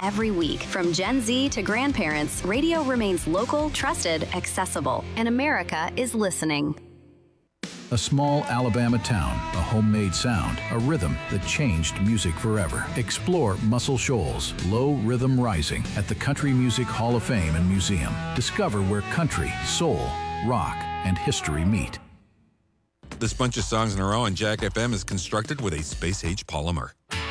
every week. From Gen Z to grandparents, radio remains local, trusted, accessible, and America is listening. A small Alabama town, a homemade sound, a rhythm that changed music forever. Explore Muscle Shoals, Low Rhythm Rising at the Country Music Hall of Fame and Museum. Discover where country, soul, rock, and history meet. This bunch of songs in a row on Jack FM is constructed with a space-age polymer.